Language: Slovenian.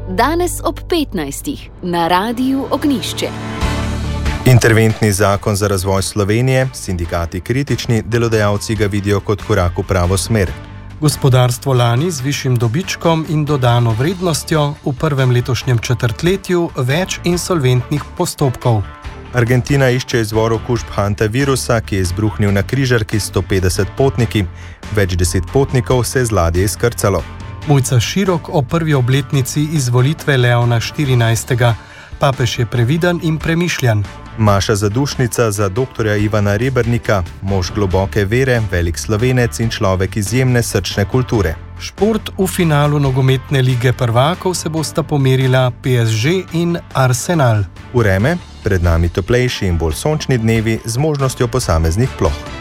Danes ob 15. na Radiu Ognjišče. Interventni zakon za razvoj Slovenije, sindikati kritični, delodajalci ga vidijo kot korak v pravo smer. Gospodarstvo lani z višjim dobičkom in dodano vrednostjo, v prvem letošnjem četrtletju več insolventnih postopkov. Argentina išče izvor okužb hantavirusa, ki je izbruhnil na križarki s 150 potniki. Več 10 potnikov se je z ladje izkrcalo. Mojca Širok o prvi obletnici izvolitve Leona XIV. Papež je previden in premišljen. Maša Zadušnica za doktorja Ivana Rebernika, mož globoke vere, velik Slovenec in človek izjemne srčne kulture. Šport v finalu nogometne lige prvakov se bosta pomerila PSG in Arsenal. Vreme, pred nami toplejši in bolj sončni dnevi z možnostjo posameznih ploh.